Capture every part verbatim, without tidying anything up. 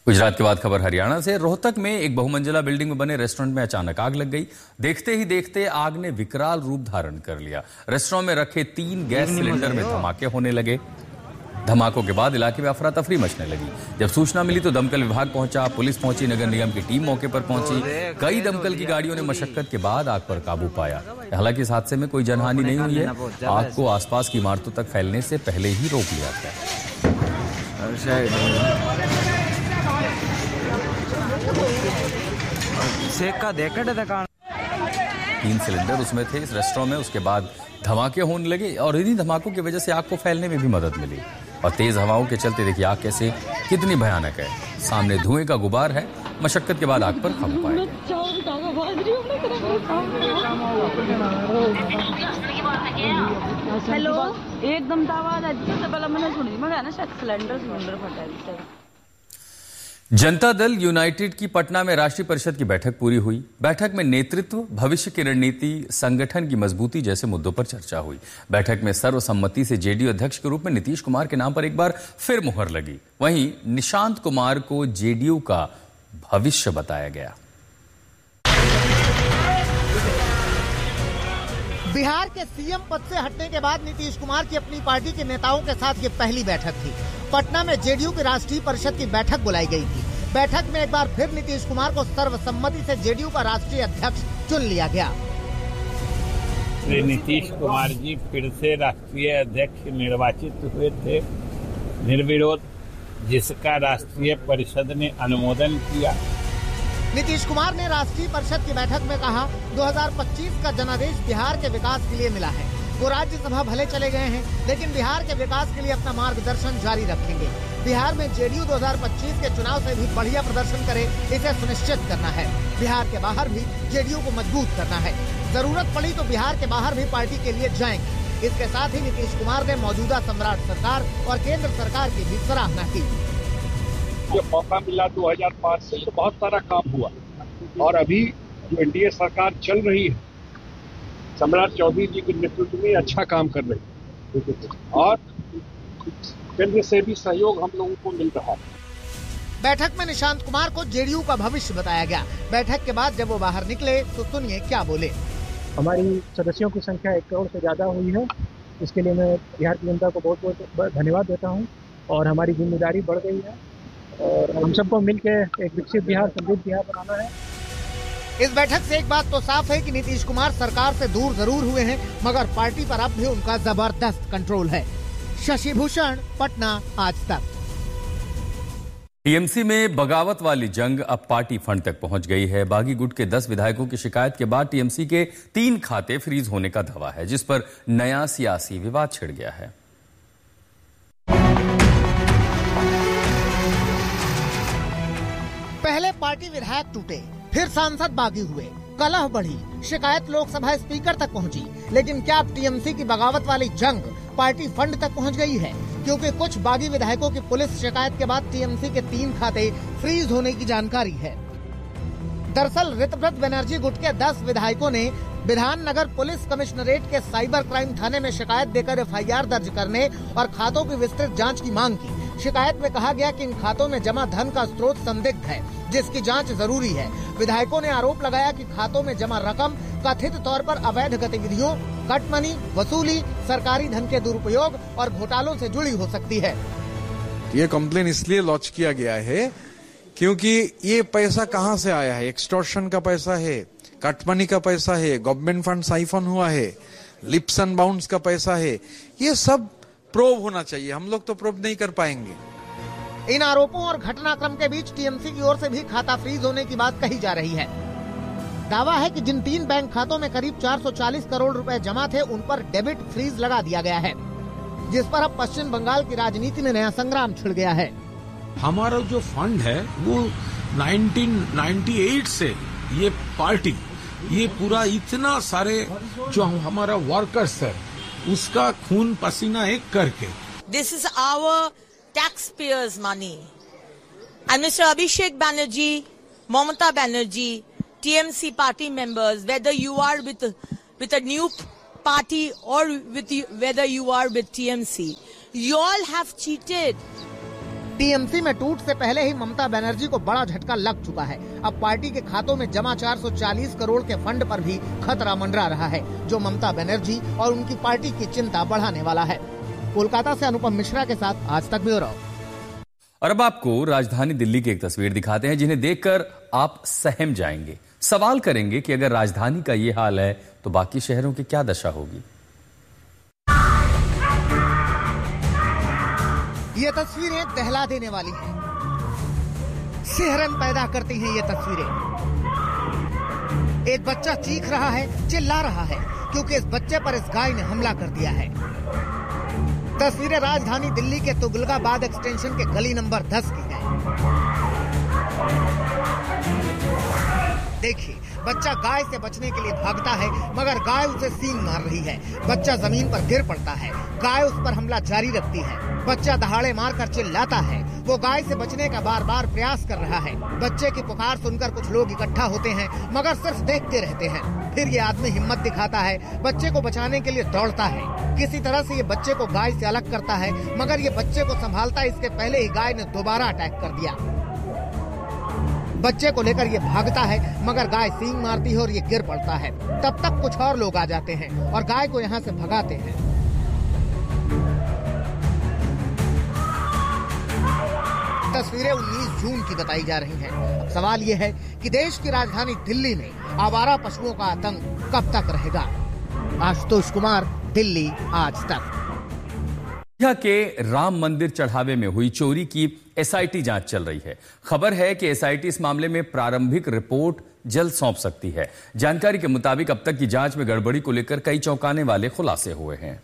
गुजरात के बाद खबर हरियाणा से। रोहतक में एक बहुमंजिला बिल्डिंग में बने रेस्टोरेंट में अचानक आग लग गई। देखते ही देखते आग ने विकराल रूप धारण कर लिया। रेस्टोरेंट में रखे तीन गैस सिलेंडर में धमाके होने लगे। धमाकों के बाद इलाके में अफरा तफरी मचने लगी। जब सूचना मिली तो दमकल विभाग पहुंचा, पुलिस पहुंची, नगर निगम की टीम मौके पर पहुंची। कई दमकल की गाड़ियों ने मशक्कत के बाद आग पर काबू पाया। हालांकि इस हादसे में कोई जनहानि नहीं हुई है। आग को आसपास की इमारतों तक फैलने से पहले ही रोक लिया गया। तीन सिलेंडर उसमें थे इस रेस्टोरेंट में। उसके बाद धमाके होने लगे और इन्हीं धमाकों की वजह से आग को फैलने में भी मदद मिली। और तेज हवाओं के चलते देखिए आग कैसे कितनी भयानक है। सामने धुएं का गुबार है। मशक्कत के बाद आग पर काबू पाया गया। हेलो, एकदम आवाज आई थी, पहले मैंने सुनी, मैं ना शायद सिलेंडर सिलेंडर फटा। जनता दल यूनाइटेड की पटना में राष्ट्रीय परिषद की बैठक पूरी हुई। बैठक में नेतृत्व, भविष्य की रणनीति, संगठन की मजबूती जैसे मुद्दों पर चर्चा हुई। बैठक में सर्वसम्मति से जेडीयू अध्यक्ष के रूप में नीतीश कुमार के नाम पर एक बार फिर मुहर लगी। वहीं निशांत कुमार को जेडीयू का भविष्य बताया गया। बिहार के सीएम पद से हटने के बाद नीतीश कुमार की अपनी पार्टी के नेताओं के साथ ये पहली बैठक थी। पटना में जेडीयू की राष्ट्रीय परिषद की बैठक बुलाई गई थी। बैठक में एक बार फिर नीतीश कुमार को सर्वसम्मति से जेडीयू का राष्ट्रीय अध्यक्ष चुन लिया गया। श्री नीतीश कुमार जी फिर से राष्ट्रीय अध्यक्ष निर्वाचित हुए थे निर्विरोध, जिसका राष्ट्रीय परिषद ने अनुमोदन किया। नीतीश कुमार ने राष्ट्रीय परिषद की बैठक में कहा, दो हज़ार पच्चीस का जनादेश बिहार के विकास के लिए मिला है। वो राज्यसभा भले चले गए हैं, लेकिन बिहार के विकास के लिए अपना मार्गदर्शन जारी रखेंगे। बिहार में जेडीयू दो हज़ार पच्चीस के चुनाव से भी बढ़िया प्रदर्शन करे, इसे सुनिश्चित करना है। बिहार के बाहर भी जेडीयू को मजबूत करना है। जरूरत पड़ी तो बिहार के बाहर भी पार्टी के लिए जाएंगे। इसके साथ ही नीतीश कुमार ने मौजूदा सम्राट सरकार और केंद्र सरकार की भी सराहना की। जो मौका मिला दो हज़ार पाँच से तो बहुत सारा काम हुआ, और अभी जो एनडीए सरकार चल रही है, सम्राट चौधरी जी के नेतृत्व में अच्छा काम कर रही है और केंद्र से भी सहयोग हम लोगों को मिल रहा है। बैठक में निशांत कुमार को जेडीयू का भविष्य बताया गया। बैठक के बाद जब वो बाहर निकले तो सुनिए क्या बोले। हमारी सदस्यों की संख्या एक करोड़ से ज्यादा हुई है। इसके लिए मैं बिहार की जनता को बहुत बहुत धन्यवाद देता हूँ और हमारी जिम्मेदारी बढ़ गई है और हम सबको मिलकर एक विकसित बिहार, समृद्ध बिहार बनाना है। इस बैठक से एक बात तो साफ है कि नीतीश कुमार सरकार से दूर जरूर हुए हैं, मगर पार्टी पर अब भी उनका जबरदस्त कंट्रोल है। शशि भूषण, पटना, आज तक। टीएमसी में बगावत वाली जंग अब पार्टी फंड तक पहुंच गई है। बागी गुट के दस विधायकों की शिकायत के बाद टीएमसी के तीन खाते फ्रीज होने का दावा है, जिस पर नया सियासी विवाद छिड़ गया है। पहले पार्टी विधायक टूटे, फिर सांसद बागी हुए, कलह बढ़ी, शिकायत लोकसभा स्पीकर तक पहुंची। लेकिन क्या अब टीएमसी की बगावत वाली जंग पार्टी फंड तक पहुंच गई है? क्योंकि कुछ बागी विधायकों की पुलिस शिकायत के बाद टीएमसी के तीन खाते फ्रीज होने की जानकारी है। दरअसल ऋतव्रत बनर्जी गुट के दस विधायकों ने विधान नगर पुलिस कमिश्नरेट के साइबर क्राइम थाने में शिकायत देकर एफआईआर दर्ज करने और खातों की विस्तृत जांच की मांग की। शिकायत में कहा गया कि इन खातों में जमा धन का स्रोत संदिग्ध है, जिसकी जांच जरूरी है। विधायकों ने आरोप लगाया कि खातों में जमा रकम कथित तौर पर अवैध गतिविधियों, कट मनी, वसूली, सरकारी धन के दुरुपयोग और घोटालों से जुड़ी हो सकती है। ये कंप्लेन इसलिए लॉन्च किया गया है क्योंकि ये पैसा कहां से आया है? एक्सटॉर्शन का पैसा है, कट मनी का पैसा है, गवर्नमेंट फंड साइफन हुआ है, लिप्स एंड बाउंड्स का पैसा है। ये सब प्रूव होना चाहिए। हम लोग तो प्रूव नहीं कर पाएंगे। इन आरोपों और घटनाक्रम के बीच टीएमसी की ओर से भी खाता फ्रीज होने की बात कही जा रही है। दावा है कि जिन तीन बैंक खातों में करीब चार सौ चालीस करोड़ रुपए जमा थे, उन पर डेबिट फ्रीज लगा दिया गया है, जिस पर अब पश्चिम बंगाल की राजनीति में नया संग्राम छिड़ गया है। हमारा जो फंड है वो उन्नीस सौ अट्ठानवे से ये पार्टी, ये पूरा इतना सारे जो हमारा वर्कर्स है उसका खून पसीना एक करके, this is our tax payers money and mister Abhishek Banerjee, Mamata Banerjee, TMC party members, whether you are with with a new party or with you, whether you are with T M C, you all have cheated TMC में टूट से पहले ही ममता बनर्जी को बड़ा झटका लग चुका है। अब पार्टी के खातों में जमा चार सौ चालीस करोड़ के फंड पर भी खतरा मंडरा रहा है, जो ममता बनर्जी और उनकी पार्टी की चिंता बढ़ाने वाला है। कोलकाता से अनुपम मिश्रा के साथ आज तक ब्यूरो। और अब आपको राजधानी दिल्ली की एक तस्वीर दिखाते हैं, जिन्हें देखकर आप सहम जाएंगे। सवाल करेंगे कि अगर राजधानी का ये हाल है तो बाकी शहरों की क्या दशा होगी। ये तस्वीरें दहला देने वाली हैं, सिहरन पैदा करती हैं ये तस्वीरें। एक बच्चा चीख रहा है, चिल्ला रहा है, क्योंकि इस बच्चे पर इस गाय ने हमला कर दिया है। तस्वीरें राजधानी दिल्ली के तुगलकाबाद एक्सटेंशन के गली नंबर दस की है। देखिए, बच्चा गाय से बचने के लिए भागता है, मगर गाय उसे सींग मार रही है। बच्चा जमीन पर गिर पड़ता है, गाय उस पर हमला जारी रखती है। बच्चा दहाड़े मारकर चिल्लाता है, वो गाय से बचने का बार बार प्रयास कर रहा है। बच्चे की पुकार सुनकर कुछ लोग इकट्ठा होते हैं, मगर सिर्फ देखते रहते हैं। फिर ये आदमी हिम्मत दिखाता है, बच्चे को बचाने के लिए दौड़ता है। किसी तरह से ये बच्चे को गाय से अलग करता है, मगर ये बच्चे को संभालता इसके पहले ही गाय ने दोबारा अटैक कर दिया। बच्चे को लेकर ये भागता है, मगर गाय सींग मारती है और ये गिर पड़ता है। तब तक कुछ और लोग आ जाते हैं और गाय को यहाँ से भगाते हैं। तस्वीरें उन्नीस जून की बताई जा रही हैं। अब सवाल ये है कि देश की राजधानी दिल्ली में आवारा पशुओं का आतंक कब तक रहेगा। आशुतोष कुमार, दिल्ली आज तक। के राम मंदिर चढ़ावे में हुई चोरी की एसआईटी जांच चल रही है। खबर है कि एसआईटी इस मामले में प्रारंभिक रिपोर्ट जल्द सौंप सकती है। जानकारी के मुताबिक अब तक की जांच में गड़बड़ी को लेकर कई चौंकाने वाले खुलासे हुए हैं।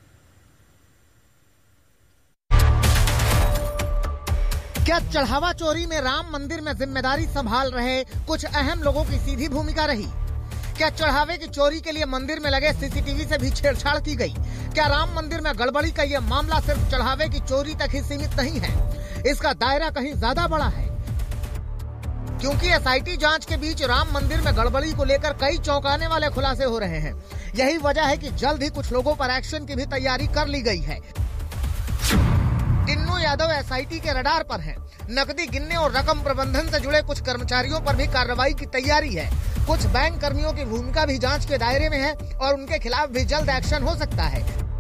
क्या चढ़ावा चोरी में राम मंदिर में जिम्मेदारी संभाल रहे कुछ अहम लोगों की सीधी भूमिका रही? क्या चढ़ावे की चोरी के लिए मंदिर में लगे सीसीटीवी से भी छेड़छाड़ की गई? क्या राम मंदिर में गड़बड़ी का यह मामला सिर्फ चढ़ावे की चोरी तक ही सीमित नहीं है, इसका दायरा कहीं ज्यादा बड़ा है? क्योंकि एसआईटी जांच के बीच राम मंदिर में गड़बड़ी को लेकर कई चौंकाने वाले खुलासे हो रहे हैं। यही वजह है कि जल्द ही कुछ लोगों पर एक्शन की भी तैयारी कर ली गई है। टिन्नू यादव एसआईटी के रडार पर हैं। नकदी गिनने और रकम प्रबंधन से जुड़े कुछ कर्मचारियों पर भी कार्रवाई की तैयारी है। कुछ बैंक कर्मियों की भूमिका भी जांच के दायरे में है और उनके खिलाफ भी जल्द एक्शन हो सकता है।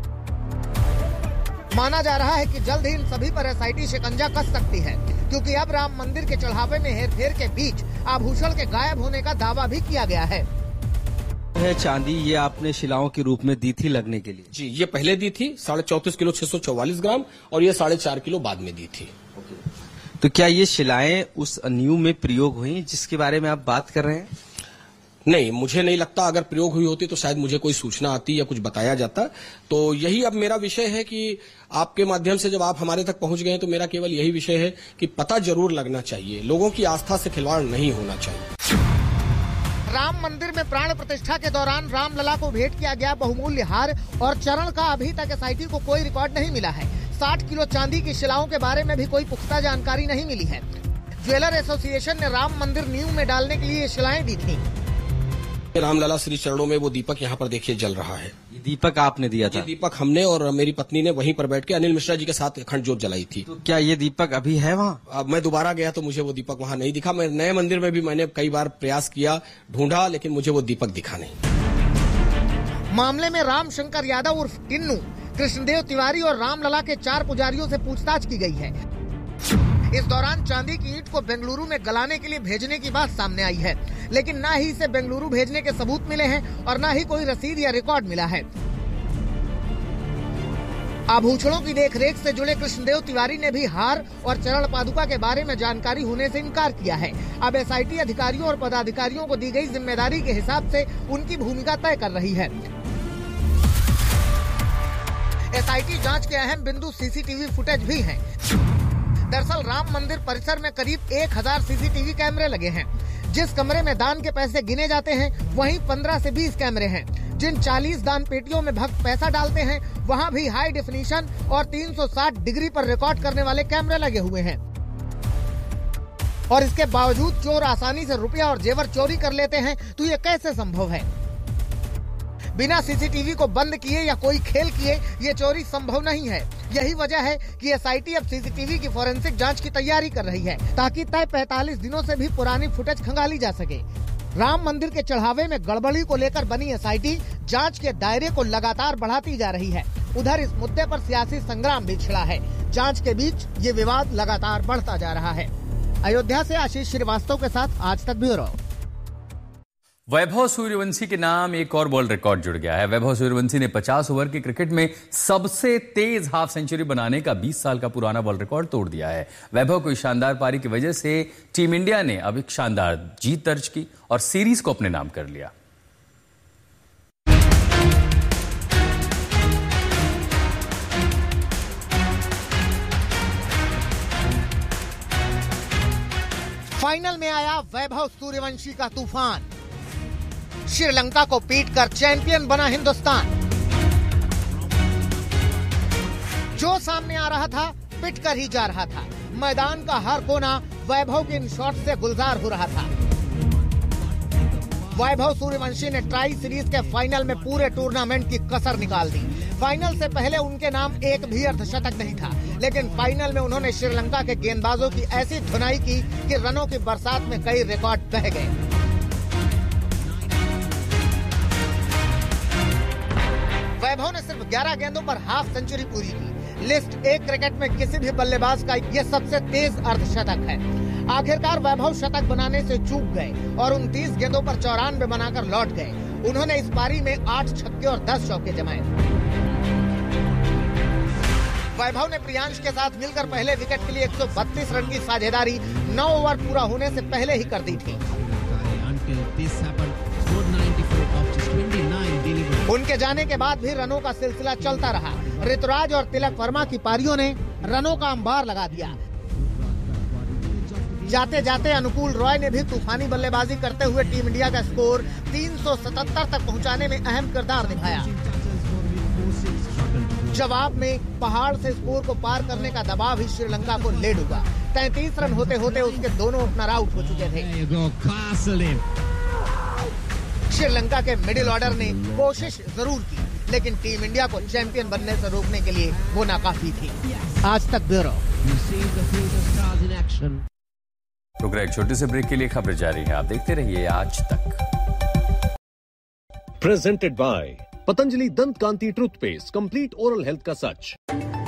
माना जा रहा है कि जल्द ही इन सभी पर एसआईटी शिकंजा कस सकती है, क्योंकि अब राम मंदिर के चढ़ावे में हेरफेर के बीच आभूषण के गायब होने का दावा भी किया गया है। है चांदी, ये आपने शिलाओं के रूप में दी थी लगने के लिए? जी, ये पहले दी थी साढ़े चौतीस किलो छह सौ चौवालीस ग्राम और ये साढ़े चार किलो बाद में दी थी। तो क्या ये शिलाएं उस न्यू में प्रयोग हुई जिसके बारे में आप बात कर रहे हैं? नहीं, मुझे नहीं लगता। अगर प्रयोग हुई होती तो शायद मुझे कोई सूचना आती या कुछ बताया जाता। तो यही अब मेरा विषय है कि आपके माध्यम से जब आप हमारे तक पहुंच गए तो मेरा केवल यही विषय है कि पता जरूर लगना चाहिए, लोगों की आस्था से खिलवाड़ नहीं होना चाहिए। राम मंदिर में प्राण प्रतिष्ठा के दौरान रामलला को भेंट किया गया बहुमूल्य हार और चरण का अभी तक एसआईटी को कोई रिकॉर्ड नहीं मिला है। साठ किलो चांदी की शिलाओं के बारे में भी कोई पुख्ता जानकारी नहीं मिली है। ज्वेलर एसोसिएशन ने राम मंदिर नींव में डालने के लिए शिलाएं दी थी। रामलला श्री चरणों में वो दीपक यहाँ पर देखिए जल रहा है। ये दीपक आपने दिया था? ये दीपक हमने और मेरी पत्नी ने वहीं पर बैठ के अनिल मिश्रा जी के साथ अखंड ज्योत जलाई थी। तो क्या ये दीपक अभी है वहाँ? अब मैं दोबारा गया तो मुझे वो दीपक वहाँ नहीं दिखा। मैं नए मंदिर में भी मैंने कई बार प्रयास किया, ढूंढा, लेकिन मुझे वो दीपक दिखा नहीं। मामले में राम शंकर यादव उर्फ टिन्नू, कृष्णदेव तिवारी और रामलला के चार पुजारियों से पूछताछ की गई है। इस दौरान चांदी की ईंट को बेंगलुरु में गलाने के लिए भेजने की बात सामने आई है, लेकिन न ही इसे बेंगलुरु भेजने के सबूत मिले हैं और न ही कोई रसीद या रिकॉर्ड मिला है। आभूषणों की देखरेख से जुड़े कृष्णदेव तिवारी ने भी हार और चरण पादुका के बारे में जानकारी होने से इनकार किया है। अब एसआईटी अधिकारियों और पदाधिकारियों को दी गई जिम्मेदारी के हिसाब से उनकी भूमिका तय कर रही है। एसआईटी जांच के अहम बिंदु सीसीटीवी फुटेज भी हैं। दरअसल राम मंदिर परिसर में करीब एक हजार सीसीटीवी कैमरे लगे हैं। जिस कमरे में दान के पैसे गिने जाते हैं, वहीं पंद्रह से बीस कैमरे हैं। जिन चालीस दान पेटियों में भक्त पैसा डालते हैं, वहां भी हाई डेफिनेशन और तीन सौ साठ डिग्री पर रिकॉर्ड करने वाले कैमरे लगे हुए हैं। और इसके बावजूद चोर आसानी से रुपया और जेवर चोरी कर लेते हैं, तो ये कैसे संभव है? बिना सीसीटीवी को बंद किए या कोई खेल किए ये चोरी संभव नहीं है। यही वजह है कि एसआईटी अब सीसीटीवी की फोरेंसिक जांच की तैयारी कर रही है, ताकि तय पैंतालीस दिनों से भी पुरानी फुटेज खंगाली जा सके। राम मंदिर के चढ़ावे में गड़बड़ी को लेकर बनी एसआईटी जांच के दायरे को लगातार बढ़ाती जा रही है। उधर इस मुद्दे पर सियासी संग्राम भी छिड़ा है। जांच के बीच ये विवाद लगातार बढ़ता जा रहा है। अयोध्या से आशीष श्रीवास्तव के साथ आज तक ब्यूरो। वैभव सूर्यवंशी के नाम एक और वर्ल्ड रिकॉर्ड जुड़ गया है। वैभव सूर्यवंशी ने पचास ओवर के क्रिकेट में सबसे तेज हाफ सेंचुरी बनाने का बीस साल का पुराना वर्ल्ड रिकॉर्ड तोड़ दिया है। वैभव को शानदार पारी की वजह से टीम इंडिया ने अब एक शानदार जीत दर्ज की और सीरीज को अपने नाम कर लिया। फाइनल में आया वैभव सूर्यवंशी का तूफान। श्रीलंका को पीटकर चैंपियन बना हिंदुस्तान। जो सामने आ रहा था पिट कर ही जा रहा था। मैदान का हर कोना वैभव के इन शॉट से गुलजार हो रहा था। वैभव सूर्यवंशी ने ट्राई सीरीज के फाइनल में पूरे टूर्नामेंट की कसर निकाल दी। फाइनल से पहले उनके नाम एक भी अर्धशतक नहीं था, लेकिन फाइनल में उन्होंने श्रीलंका के गेंदबाजों की ऐसी धुनाई की कि रनों की बरसात में कई रिकॉर्ड बह गए। वैभव ने सिर्फ ग्यारह गेंदों पर हाफ सेंचुरी पूरी की। लिस्ट एक क्रिकेट में किसी भी बल्लेबाज का यह सबसे तेज अर्धशतक है। आखिरकार वैभव शतक बनाने से चूक गए और उनतीस गेंदों पर चौरानवे बनाकर लौट गए। उन्होंने इस पारी में आठ छक्के और दस चौके जमाए। वैभव ने प्रियांश के साथ मिलकर पहले विकेट के लिए एक सौ बत्तीस रन की साझेदारी नौ ओवर पूरा होने से पहले ही कर दी थी। उनके जाने के बाद भी रनों का सिलसिला चलता रहा। ऋतुराज और तिलक वर्मा की पारियों ने रनों का अंबार लगा दिया। जाते जाते अनुकूल रॉय ने भी तूफानी बल्लेबाजी करते हुए टीम इंडिया का स्कोर तीन सौ सतहत्तर तक पहुंचाने में अहम किरदार निभाया। जवाब में पहाड़ से स्कोर को पार करने का दबाव ही श्रीलंका को ले डूबा। तैंतीस रन होते होते उसके दोनों ओपनर आउट हो चुके थे। श्रीलंका के मिडिल ऑर्डर ने कोशिश जरूर की, लेकिन टीम इंडिया को चैंपियन बनने से रोकने के लिए वो नाकाफी थी। आज तक ब्यूरो। रुक रहे एक छोटे से ब्रेक के लिए खबरें जारी है। आप देखते रहिए आज तक। प्रेजेंटेड बाय पतंजलि दंत कांति टूथपेस्ट, कंप्लीट ओरल हेल्थ का सच।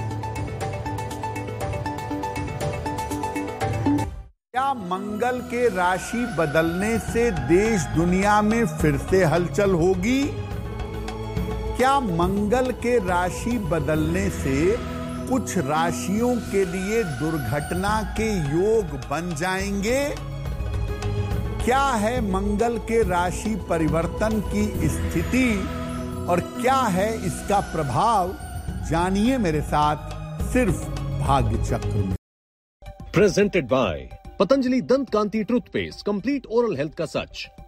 क्या मंगल के राशि बदलने से देश दुनिया में फिर से हलचल होगी? क्या मंगल के राशि बदलने से कुछ राशियों के लिए दुर्घटना के योग बन जाएंगे? क्या है मंगल के राशि परिवर्तन की स्थिति और क्या है इसका प्रभाव? जानिए मेरे साथ सिर्फ भाग्य चक्र में। प्रेजेंटेड बाय पतंजलि दंत कांति टूथपेस्ट, कंप्लीट ओरल हेल्थ का सच।